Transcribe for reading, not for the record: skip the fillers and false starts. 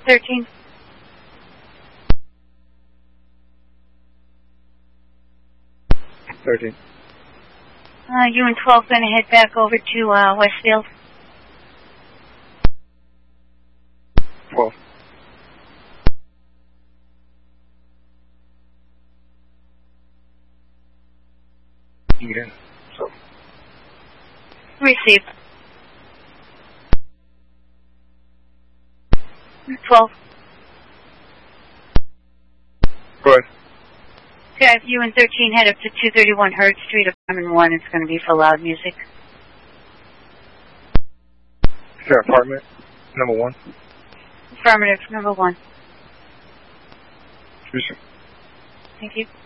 13. You and 12 going to head back over to Westfield. 12. Yeah. So. Receive. 12. Go ahead. Okay, you and 13 head up to 231 Hurd Street, apartment 1. It's going to be for loud music. Is that apartment number 1? Affirmative, number 1. Sure. Thank you.